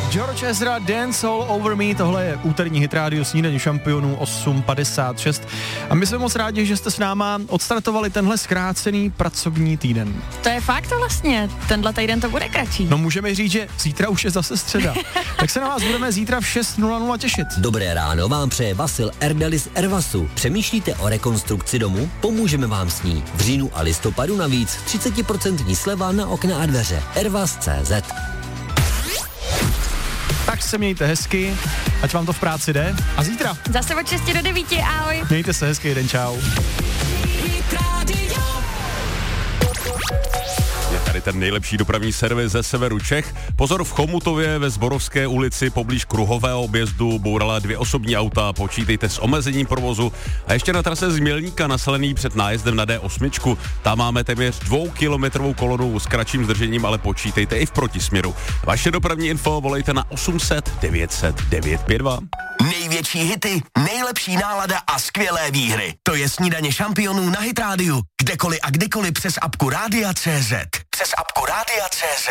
George Ezra, Dance All Over Me, tohle je úterní hit rádio Snídaně šampionů 8.56 a my jsme moc rádi, že jste s náma odstartovali tenhle zkrácený pracovní týden. To je fakt vlastně, tenhle týden to bude kratší. No můžeme říct, že zítra už je zase středa, tak se na vás budeme zítra v 6:00 těšit. Dobré ráno vám přeje Vasil Erdelis Ervasu. Přemýšlíte o rekonstrukci domu? Pomůžeme vám s ní. V říjnu a listopadu navíc 30% sleva na okna a dveře. Ervas.cz. Tak se mějte hezky, ať vám to v práci jde. A zítra zase od 6 do 9, ahoj. Mějte se hezky, jeden čau. Je tady ten nejlepší dopravní servis ze severu Čech. Pozor, v Chomutově ve Zborovské ulici poblíž kruhového objezdu bourala 2 osobní auta, počítejte s omezením provozu. A ještě na trase z Mělníka naslený před nájezdem na D8. Tam máme téměř 2kilometrovou kolonu s kratším zdržením, ale počítejte i v protisměru. Vaše dopravní info volejte na 800 900 952. Největší hity, nejlepší nálada a skvělé výhry. To je Snídaně šampionů na Hit Radio. Kdekoliv a kdykoliv přes apku Rádia.cz. Přes apku Rádia.cz.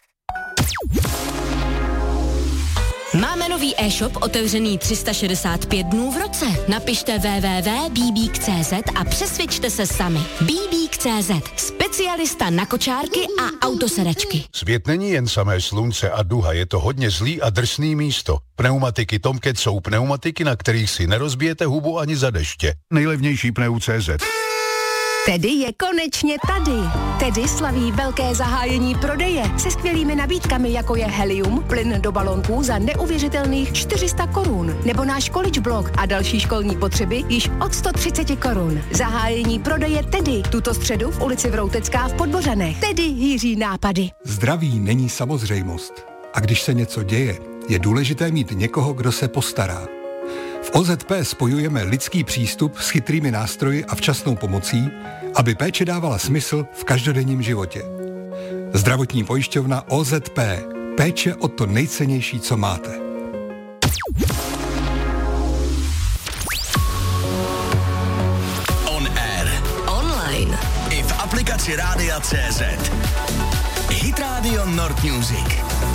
Máme nový e-shop otevřený 365 dnů v roce. Napište www.bbk.cz a přesvědčte se sami. bbk.cz. Specialista na kočárky a autosedačky. Svět není jen samé slunce a duha, je to hodně zlý a drsný místo. Pneumatiky Tomcat jsou pneumatiky, na kterých si nerozbijete hubu ani za deště. Nejlevnější pneu.cz. Tedy je konečně tady. Tedy slaví velké zahájení prodeje se skvělými nabídkami, jako je helium, plyn do balonků za neuvěřitelných 400 korun, nebo náš college blok a další školní potřeby již od 130 korun. Zahájení prodeje Tedy tuto středu v ulici Vroutecká v Podbořanech. Tedy hýří nápady. Zdraví není samozřejmost. A když se něco děje, je důležité mít někoho, kdo se postará. V OZP spojujeme lidský přístup s chytrými nástroji a včasnou pomocí, aby péče dávala smysl v každodenním životě. Zdravotní pojišťovna OZP. Péče o to nejcennější, co máte. On air. Online. I v aplikaci Rádia.cz. Hit Radio Nord Music.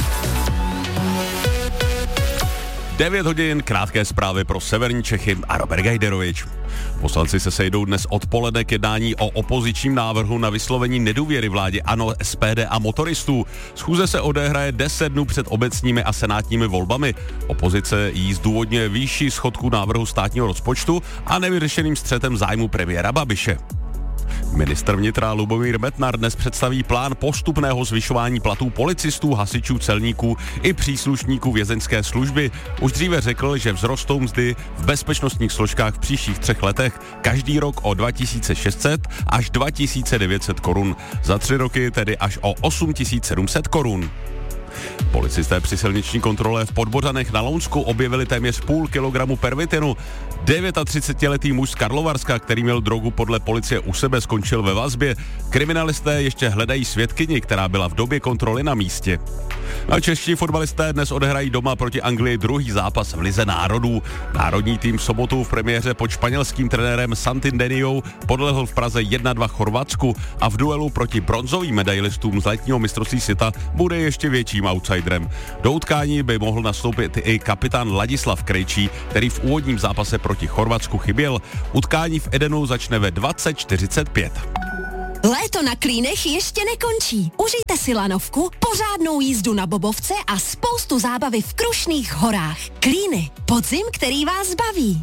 9 hodin, krátké zprávy pro severní Čechy a Robert Gajderovič. Poslanci se sejdou dnes odpoledne k jednání o opozičním návrhu na vyslovení nedůvěry vládě ANO, SPD a motoristů. Schůze se odehraje 10 dnů před obecními a senátními volbami. Opozice jí zdůvodňuje výšší schodku návrhu státního rozpočtu a nevyřešeným střetem zájmu premiéra Babiše. Ministr vnitra Lubomír Metnar dnes představí plán postupného zvyšování platů policistů, hasičů, celníků i příslušníků vězeňské služby. Už dříve řekl, že vzrostou mzdy v bezpečnostních složkách v příštích 3 letech každý rok o 2600 až 2900 korun. Za 3 roky tedy až o 8700 korun. Policisté při silniční kontrole v Podbořanech na Lounsku objevili téměř půl kilogramu pervitinu. 39letý muž z Karlovarska, který měl drogu podle policie u sebe, skončil ve vazbě. Kriminalisté ještě hledají svědkyni, která byla v době kontroly na místě. A čeští fotbalisté dnes odehrají doma proti Anglii druhý zápas v Lize národů. Národní tým v sobotu v premiéře pod španělským trenérem Santindeniou podlehl v Praze 1-2 Chorvatsku a v duelu proti bronzovým medailistům z letního mistrovství světa bude ještě větším outsiderem. Do utkání by mohl nastoupit i kapitán Ladislav Krejčí, který v úvodním zápase proti Chorvatsku chyběl. Utkání v Edenu začne ve 20:45. Léto na Klínech ještě nekončí. Užijte si lanovku, pořádnou jízdu na bobovce a spoustu zábavy v Krušných horách. Klíny, podzim, který vás baví.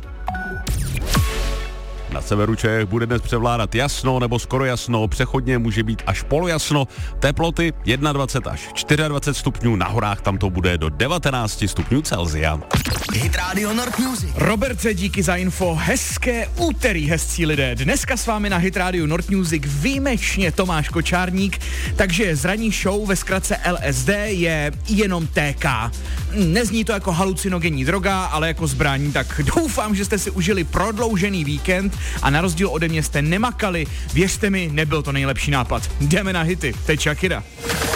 Na severu Čech bude dnes převládat jasno nebo skoro jasno, přechodně může být až polojasno, teploty 21 až 24 stupňů, na horách tam to bude do 19 stupňů Celsia. Hit Radio Nord Music. Roberte, díky za info, hezké úterý, hezcí lidé. Dneska s vámi na Hit Radio Nord Music výjimečně Tomáš Kočárník, takže z ranní show ve zkratce LSD je jenom TK. Nezní to jako halucinogenní droga, ale jako zbraň, tak doufám, že jste si užili prodloužený víkend a na rozdíl ode mě jste nemakali. Věřte mi, nebyl to nejlepší nápad. Jdeme na hity, teď Shakira.